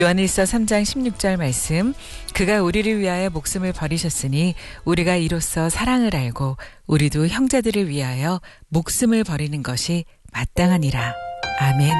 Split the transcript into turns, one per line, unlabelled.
요한일서 3장 16절 말씀, 그가 우리를 위하여 목숨을 버리셨으니 우리가 이로써 사랑을 알고 우리도 형제들을 위하여 목숨을 버리는 것이 마땅하니라. 아멘.